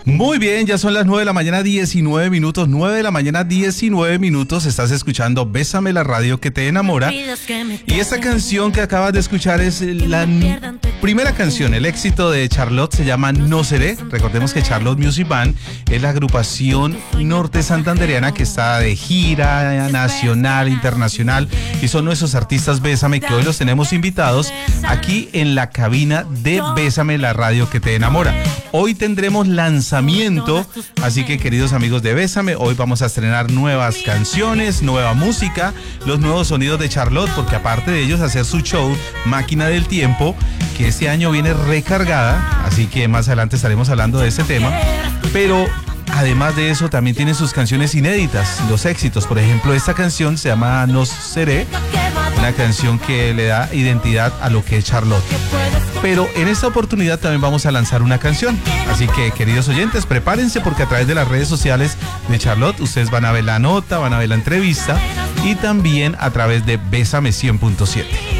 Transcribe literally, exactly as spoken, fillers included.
Muy bien, ya son las nueve de la mañana, diecinueve minutos. nueve de la mañana, diecinueve minutos. Estás escuchando Bésame, la radio que te enamora. Y esta canción que acabas de escuchar es la primera canción, el éxito de Charlotte, se llama No Seré. Recordemos que Charlotte Music Band es la agrupación norte santandereana que está de gira nacional, internacional, y son nuestros artistas Bésame, que hoy los tenemos invitados aquí en la cabina de Bésame, la radio que te enamora. Hoy tendremos lanzamiento, así que queridos amigos de Bésame, hoy vamos a estrenar nuevas canciones, nueva música, los nuevos sonidos de Charlotte, porque aparte de ellos hacer su show Máquina del Tiempo, que este año viene recargada, así que más adelante estaremos hablando de este tema, pero además de eso también tienen sus canciones inéditas, los éxitos. Por ejemplo, esta canción se llama No Seré, una canción que le da identidad a lo que es Charlotte. Pero en esta oportunidad también vamos a lanzar una canción, así que queridos oyentes, prepárense, porque a través de las redes sociales de Charlotte ustedes van a ver la nota, van a ver la entrevista, y también a través de Bésame cien punto siete.